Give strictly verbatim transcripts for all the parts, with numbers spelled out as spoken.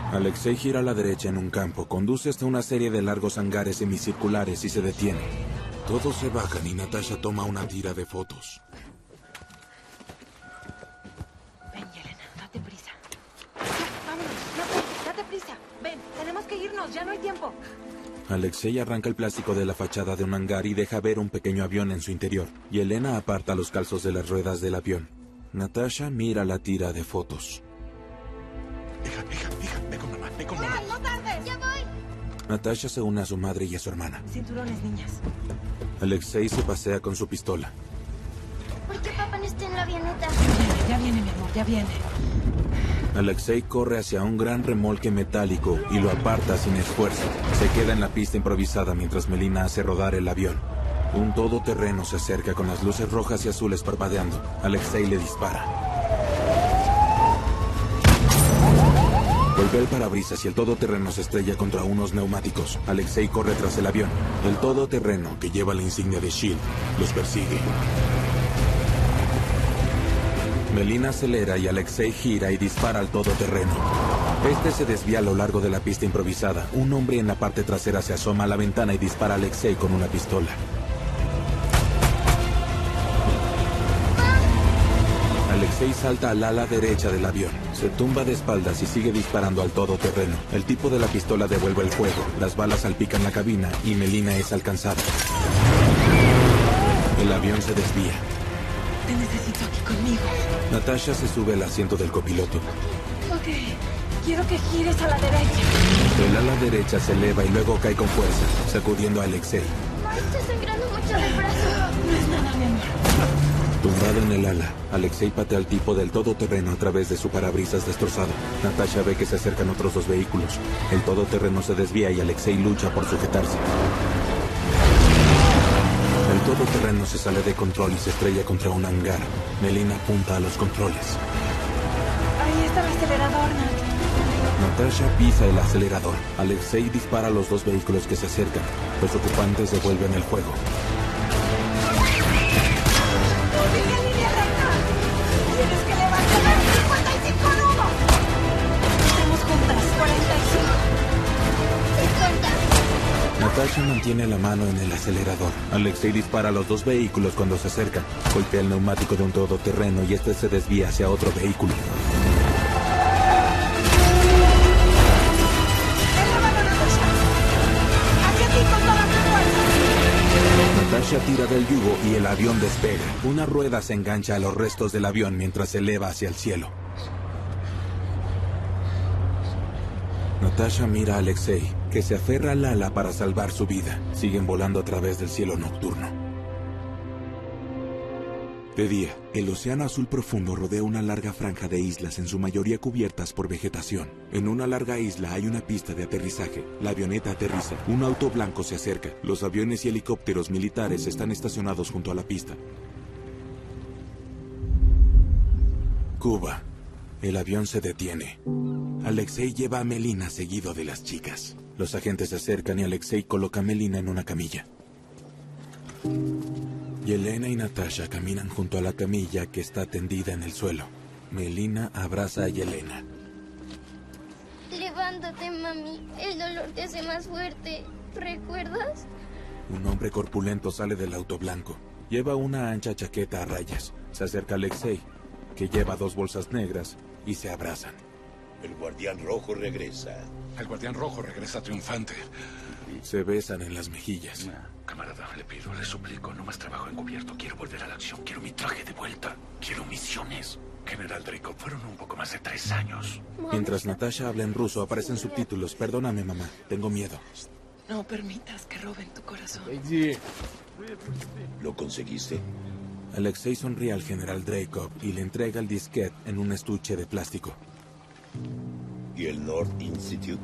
Alexei gira a la derecha en un campo, conduce hasta una serie de largos hangares semicirculares y se detiene. Todos se bajan y Natasha toma una tira de fotos. Ven, Yelena, date prisa. Ya, vámonos, Natasha, date prisa. Ven, tenemos que irnos, ya no hay tiempo. Alexei arranca el plástico de la fachada de un hangar y deja ver un pequeño avión en su interior. Yelena aparta los calzos de las ruedas del avión. Natasha mira la tira de fotos. Hija, hija, hija, ve con mamá, ve con mamá. ¡No tardes! ¡Ya voy! Natasha se une a su madre y a su hermana. Cinturones, niñas. Alexei se pasea con su pistola. ¿Por qué papá no está en la avioneta? Ya viene, ya viene, mi amor, ya viene. Alexei corre hacia un gran remolque metálico y lo aparta sin esfuerzo. Se queda en la pista improvisada mientras Melina hace rodar el avión. Un todoterreno se acerca con las luces rojas y azules parpadeando. Alexei le dispara. Golpea el parabrisas y el todoterreno se estrella contra unos neumáticos. Alexei corre tras el avión. El todoterreno, que lleva la insignia de S H I E L D, los persigue. Melina acelera y Alexei gira y dispara al todoterreno. Este se desvía a lo largo de la pista improvisada. Un hombre en la parte trasera se asoma a la ventana y dispara a Alexei con una pistola. Alexei salta al ala derecha del avión. Se tumba de espaldas y sigue disparando al todoterreno. El tipo de la pistola devuelve el fuego. Las balas salpican la cabina y Melina es alcanzada. El avión se desvía. Te necesito aquí conmigo. Natasha se sube al asiento del copiloto. Ok, quiero que gires a la derecha. El ala derecha se eleva y luego cae con fuerza, sacudiendo a Alexei. Me está sangrando mucho del brazo. No es nada, mi amor. Tumbado en el ala, Alexei patea al tipo del todoterreno a través de su parabrisas destrozado. Natasha ve que se acercan otros dos vehículos. El todoterreno se desvía y Alexei lucha por sujetarse. El todoterreno se sale de control y se estrella contra un hangar. Melina apunta a los controles. Ahí está el acelerador, Nat. Natasha pisa el acelerador. Alexei dispara a los dos vehículos que se acercan. Los ocupantes devuelven el fuego. ¡Sigue línea recta! ¡Tienes que levantar cincuenta y cinco en uno! Estamos juntas, cuarenta y cinco. cincuenta. Natasha mantiene la mano en el acelerador. Alexei dispara a los dos vehículos cuando se acercan. Golpea el neumático de un todoterreno y este se desvía hacia otro vehículo. ¡Elevado, Natasha! ¡Hacia ti con toda tu fuerza! Natasha tira del yugo y el avión despega. Una rueda se engancha a los restos del avión mientras se eleva hacia el cielo. Natasha mira a Alexei, que se aferra al ala para salvar su vida. Siguen volando a través del cielo nocturno. De día, el océano azul profundo rodea una larga franja de islas, en su mayoría cubiertas por vegetación. En una larga isla hay una pista de aterrizaje. La avioneta aterriza. Un auto blanco se acerca. Los aviones y helicópteros militares están estacionados junto a la pista. Cuba. El avión se detiene. Alexei lleva a Melina seguido de las chicas. Los agentes se acercan y Alexei coloca a Melina en una camilla. Yelena y Natasha caminan junto a la camilla que está tendida en el suelo. Melina abraza a Yelena. Levántate, mami. El dolor te hace más fuerte. ¿Recuerdas? Un hombre corpulento sale del auto blanco. Lleva una ancha chaqueta a rayas. Se acerca a Alexei, que lleva dos bolsas negras, y se abrazan. El guardián rojo regresa. El guardián rojo regresa triunfante. Se besan en las mejillas. Camarada, le pido, le suplico, no más trabajo encubierto. Quiero volver a la acción, quiero mi traje de vuelta. Quiero misiones. General Dreykov, fueron un poco más de tres años. Mientras Natasha habla en ruso, aparecen subtítulos. Perdóname, mamá. Tengo miedo. No permitas que roben tu corazón. ¿Lo conseguiste? Alexei sonríe al general Dreykov y le entrega el disquete en un estuche de plástico. ¿Y el North Institute?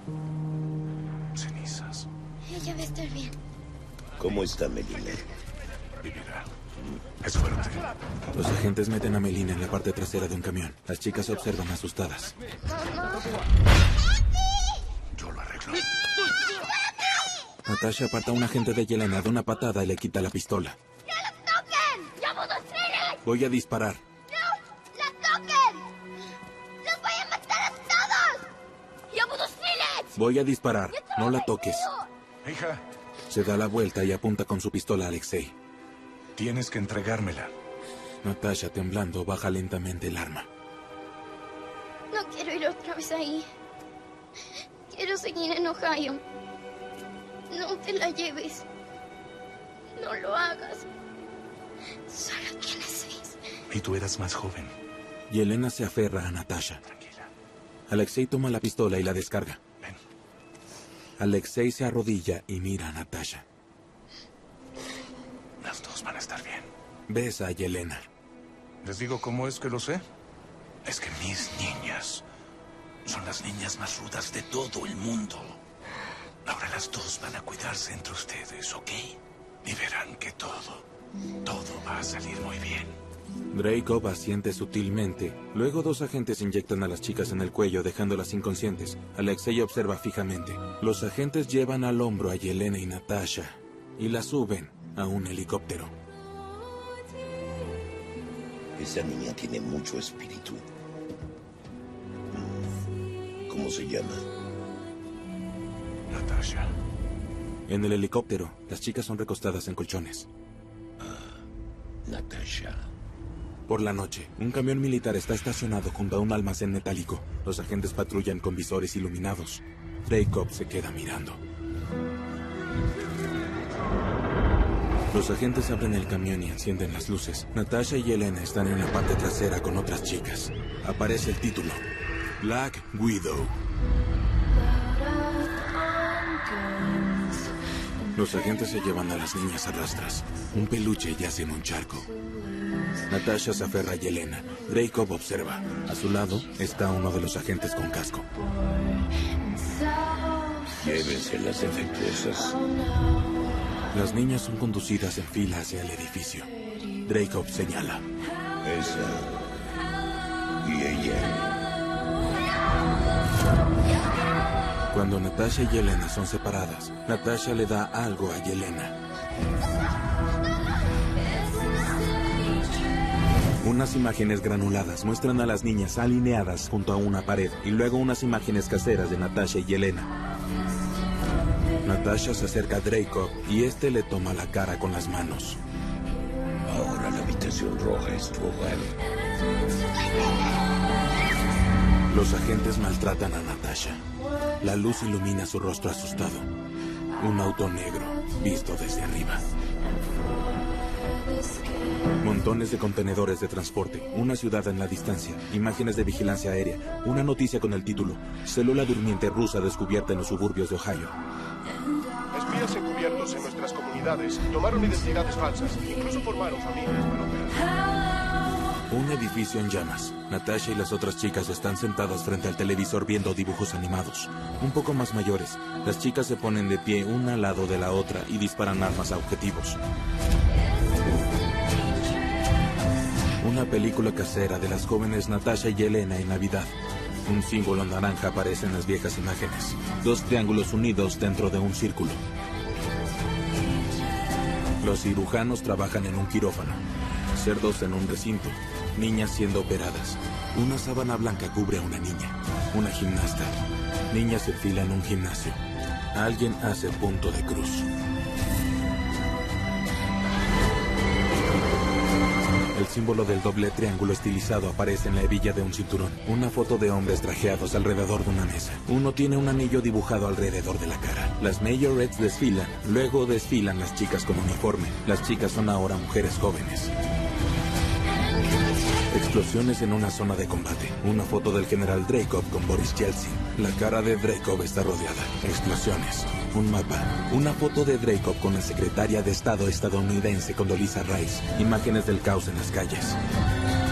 Cenizas. Ella va a estar bien. ¿Cómo está Melina? Vivirá. Es fuerte. Los agentes meten a Melina en la parte trasera de un camión. Las chicas observan asustadas. Mamá. Yo lo arreglo. Natasha aparta a un agente de Yelena de una patada y le quita la pistola. ¡No la toquen! ¡Llamo dos trenes! Voy a disparar. ¡No la toquen! ¡Los voy a matar a todos! ¡Yo Voy a disparar. No la toques. Hija, Se da la vuelta y apunta con su pistola a Alexei. tienes que entregármela. Natasha, temblando, baja lentamente el arma. No quiero ir otra vez ahí. Quiero seguir en Ohio. No te la lleves. No lo hagas. Solo tienes seis. Y tú eras más joven. Yelena se aferra a Natasha. Tranquila. Alexei toma la pistola y la descarga. Ven. Alexei se arrodilla y mira a Natasha. Las dos van a estar bien. Besa a Yelena. ¿Les digo cómo es que lo sé? Es que mis niñas son las niñas más rudas de todo el mundo. Ahora las dos van a cuidarse entre ustedes, ¿ok? Y verán que todo, todo va a salir muy bien. Dreykov asiente sutilmente. Luego dos agentes inyectan a las chicas en el cuello, dejándolas inconscientes. Alexei observa fijamente. Los agentes llevan al hombro a Yelena y Natasha y la suben a un helicóptero. Esa niña tiene mucho espíritu. ¿Cómo se llama? Natasha. En el helicóptero, las chicas son recostadas en colchones. Natasha. Por la noche, un camión militar está estacionado junto a un almacén metálico. Los agentes patrullan con visores iluminados. Dreykov se queda mirando. Los agentes abren el camión y encienden las luces. Natasha y Yelena están en la parte trasera con otras chicas. Aparece el título: Black Widow. Los agentes se llevan a las niñas a rastras. Un peluche yace en un charco. Natasha se aferra a Yelena. Dreykov observa. A su lado está uno de los agentes con casco. Llévense las defectuosas. Las niñas son conducidas en fila hacia el edificio. Dreykov señala. Esa. Y ella. Cuando Natasha y Yelena son separadas, Natasha le da algo a Yelena. Unas imágenes granuladas muestran a las niñas alineadas junto a una pared y luego unas imágenes caseras de Natasha y Yelena. Natasha se acerca a Dreykov y este le toma la cara con las manos. Ahora la habitación roja es tu hogar. Los agentes maltratan a Natasha. La luz ilumina su rostro asustado. Un auto negro, visto desde arriba. Montones de contenedores de transporte, una ciudad en la distancia, imágenes de vigilancia aérea, una noticia con el título: Célula durmiente rusa descubierta en los suburbios de Ohio. Espías encubiertos en nuestras comunidades tomaron identidades falsas, incluso formaron familias para operar. Un edificio en llamas. Natasha y las otras chicas están sentadas frente al televisor viendo dibujos animados. Un poco más mayores, las chicas se ponen de pie una al lado de la otra y disparan armas a objetivos. Una película casera de las jóvenes Natasha y Yelena en Navidad. Un símbolo naranja aparece en las viejas imágenes. Dos triángulos unidos dentro de un círculo. Los cirujanos trabajan en un quirófano. Cerdos en un recinto. Niñas siendo operadas. Una sábana blanca cubre a una niña. Una gimnasta. Niñas se fila en un gimnasio. Alguien hace punto de cruz. El símbolo del doble triángulo estilizado aparece en la hebilla de un cinturón. Una foto de hombres trajeados alrededor de una mesa. Uno tiene un anillo dibujado alrededor de la cara. Las majorettes desfilan. Luego desfilan las chicas con uniforme. Las chicas son ahora mujeres jóvenes. Explosiones en una zona de combate. Una foto del general Dreykov con Boris Yeltsin. La cara de Dreykov está rodeada. Explosiones. Un mapa. Una foto de Dreykov con la secretaria de Estado estadounidense Condoleezza Rice. Imágenes del caos en las calles.